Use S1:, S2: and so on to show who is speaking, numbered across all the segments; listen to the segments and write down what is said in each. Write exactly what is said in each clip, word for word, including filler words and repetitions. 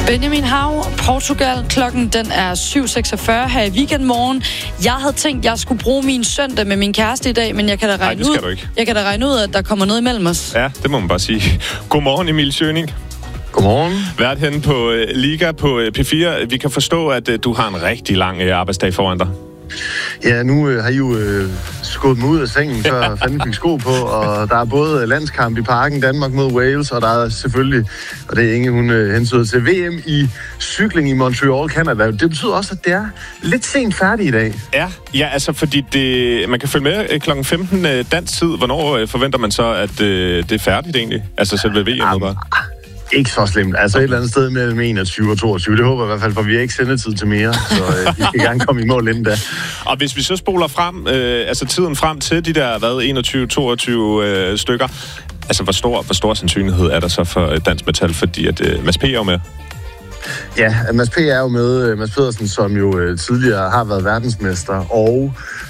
S1: Benjamin Hav, Portugal. Klokken den er syv seksogfyrre her i weekendmorgen. Jeg havde tænkt, jeg skulle bruge min søndag med min kæreste i dag, men jeg kan da regne,
S2: Nej,
S1: ud, jeg kan da regne ud, at der kommer noget imellem os.
S2: Ja, det må man bare sige. Godmorgen, Emil Schøning.
S3: Godmorgen.
S2: Vært henne på uh, Liga på uh, P fire. Vi kan forstå, at uh, du har en rigtig lang uh, arbejdsdag foran dig.
S3: Ja, nu øh, har I jo øh, skåret mig ud af sengen, før fanden fik sko på, og der er både landskamp i parken, Danmark mod Wales, og der er selvfølgelig, og det er Inge, hun øh, hensyder til, V M i cykling i Montreal, Canada. Det betyder også, at det er lidt sent færdigt i dag.
S2: Ja, ja, altså fordi det, man kan følge med klokken femten øh, dansk tid. Hvornår øh, forventer man så, at øh, det er færdigt egentlig? Altså selve V M'et bare?
S3: Ikke så slemt. Altså et eller andet sted mellem enogtyve og toogtyve. Det håber jeg i hvert fald, for vi har ikke sendetid til mere. Så øh, vi skal gerne komme i mål inden da.
S2: Og hvis vi så spoler frem, øh, altså tiden frem til de der, hvad, enogtyve toogtyve øh, stykker. Altså hvor stor, hvor stor sandsynlighed er der så for Dansk Metal? Fordi at øh, Mads P. er jo med.
S3: Ja, Mads P. er jo med. Mads Pedersen, som jo øh, tidligere har været verdensmester, og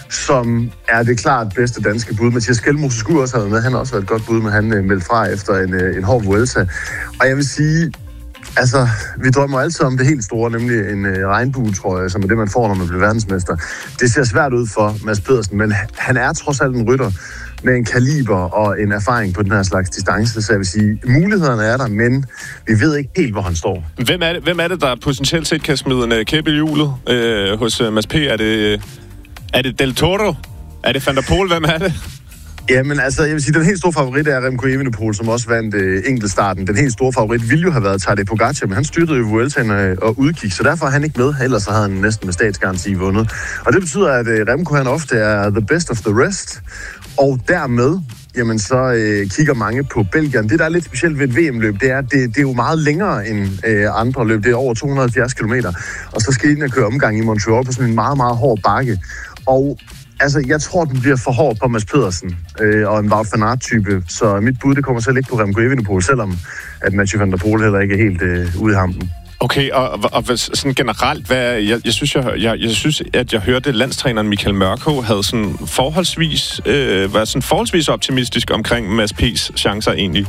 S3: som er det klart bedste danske bud. Mathias Kjeldmose skulle også have været med. Han har også været et godt bud, men han øh, meldte fra efter en, øh, en hård Vuelta. Og jeg vil sige, altså, vi drømmer altid om det helt store, nemlig en øh, regnbue, tror jeg, som er det, man får, når man bliver verdensmester. Det ser svært ud for Mads Pedersen, men han er trods alt en rytter med en kaliber og en erfaring på den her slags distance, så jeg vil sige, mulighederne er der, men vi ved ikke helt, hvor han står.
S2: Hvem er det, hvem er det der potentielt set kan smide en kæppe i hjulet øh, hos øh, Mads P? Er det, er det Del Toro? Er det Van der Poel? Hvem er det?
S3: Jamen altså, jeg vil sige, den helt store favorit er Remco Evenepoel, som også vandt øh, enkeltstarten. Den helt store favorit ville jo have været Tadej Pogacar, men han styrtede jo Vueltaen øh, og udgik, så derfor er han ikke med. Ellers så havde han næsten med statsgaranti vundet. Og det betyder, at øh, Remco han ofte er the best of the rest, og dermed, jamen så øh, kigger mange på Belgien. Det, der er lidt specielt ved et V M-løb, det er, at det, det er jo meget længere end øh, andre løb. Det er over to hundrede og halvfjerds kilometer, og så skal de køre omgang i Montreal på sådan en meget, meget hård bakke. Og altså, jeg tror, den bliver for hård på Mads Pedersen øh, og en Wout van Aert-type, så mit bud, det kommer selv ikke på Remco Evenepoel, selvom at Mathieu van der Poel heller ikke er helt øh, ude i hampen. Okay,
S2: og, og, og sådan generelt, hvad, jeg, jeg, synes, jeg, jeg, jeg synes, at jeg hørte, at landstræneren Michael Mørkøv havde sådan forholdsvis, øh, var sådan forholdsvis optimistisk omkring Mads P's chancer egentlig.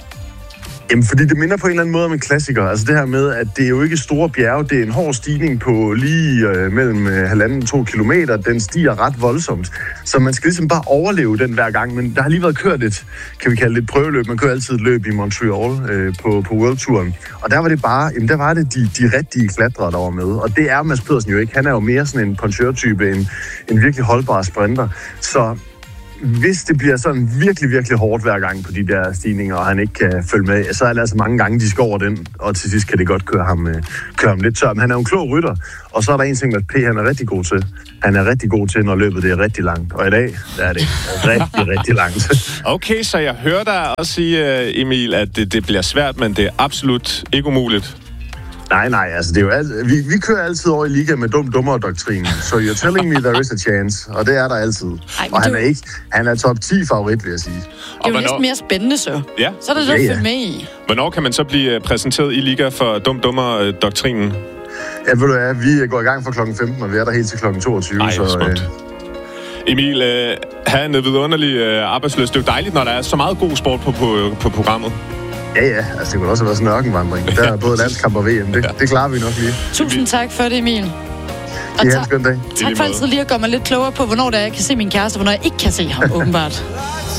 S3: Jamen, fordi det minder på en eller anden måde om en klassiker. Altså det her med, at det er jo ikke store bjerge, det er en hård stigning på lige øh, mellem øh, halvanden og to kilometer. Den stiger ret voldsomt. Så man skal ligesom bare overleve den hver gang. Men der har lige været kørt et, kan vi kalde det et prøveløb. Man kører altid et løb i Montreal øh, på, på World Touren. Og der var det bare, jamen der var det de, de rigtige klatrere, der var med. Og det er Mads Pedersen jo ikke. Han er jo mere sådan en puncheur-type, en, en virkelig holdbar sprinter. Så hvis det bliver sådan virkelig, virkelig hårdt hver gang på de der stigninger, og han ikke kan følge med, så er det altså mange gange, de skal over den, og til sidst kan det godt køre ham, køre ham lidt tør. Men han er jo en klog rytter, og så er der en ting, at P han er rigtig god til. Han er rigtig god til, når løbet det er rigtig langt. Og i dag, der er det rigtig, rigtig langt.
S2: Okay, så jeg hører dig også sige, Emil, at det, det bliver svært, men det er absolut ikke umuligt.
S3: Nej, nej, altså det er jo alt, vi, vi kører altid over i liga med dum dummer doktrinen. So you're telling me there is a chance, og det er der altid. Ej, og han er ikke, han er top ti favorit, vil jeg sige.
S1: Det er jo hvornår... næsten mere spændende så.
S2: Ja.
S1: Så er det lidt ja, ja. med i.
S2: Hvornår kan man så blive præsenteret i liga for dum dummer doktrinen?
S3: Ja, ved du hvad, vi går i gang fra klokken femten, og vi er der helt til klokken toogtyve.
S2: Ej,
S3: så,
S2: øh... Emil, øh, have en vidunderlig øh, arbejdsløs. Det er jo dejligt, når der er så meget god sport på, på, på programmet.
S3: Ja, ja. Altså, det kunne også have været sådan en ørkenvandring. Der er både landskamp og V M. Det, ja. det klarer vi nok lige.
S1: Tusind tak for det, Emil.
S3: Og det er en skøn dag.
S1: Tak for altid lige at gøre mig lidt klogere på, hvornår det er, jeg kan se min kæreste, og hvornår jeg ikke kan se ham, åbenbart.